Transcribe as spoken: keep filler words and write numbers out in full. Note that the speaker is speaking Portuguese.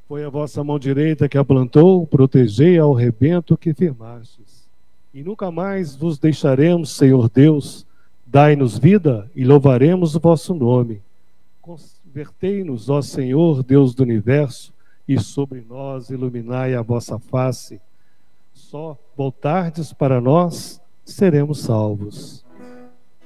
Foi a vossa mão direita que a plantou, protegei ao rebento que firmastes. E nunca mais vos deixaremos, Senhor Deus, dai-nos vida e louvaremos o vosso nome. Convertei-nos, ó Senhor, Deus do universo, e sobre nós iluminai a vossa face. Só voltardes para nós, seremos salvos.